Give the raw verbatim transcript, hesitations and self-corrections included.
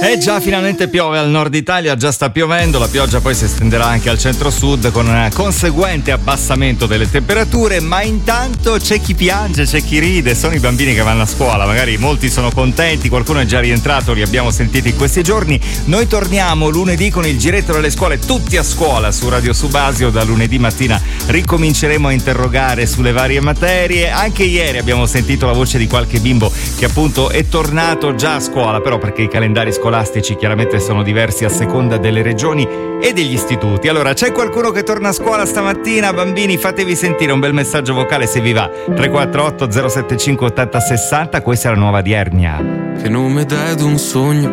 E già finalmente piove al nord Italia, già sta piovendo, la pioggia poi si estenderà anche al centro-sud con un conseguente abbassamento delle temperature, ma intanto c'è chi piange, c'è chi ride, sono i bambini che vanno a scuola, magari molti sono contenti, qualcuno è già rientrato, li abbiamo sentiti in questi giorni. Noi torniamo lunedì con il giretto delle scuole, tutti a scuola su Radio Subasio, da lunedì mattina ricominceremo a interrogare sulle varie materie. Anche ieri abbiamo sentito la voce di qualche bimbo che appunto è tornato già a scuola, però perché i calendari scolastici chiaramente sono diversi a seconda delle regioni e degli istituti. Allora, c'è qualcuno che torna a scuola stamattina? Bambini, fatevi sentire un bel messaggio vocale se vi va. tre quattro otto zero sette cinque otto zero sei zero, questa è la nuova di Ernia. Che nome dai ad un sogno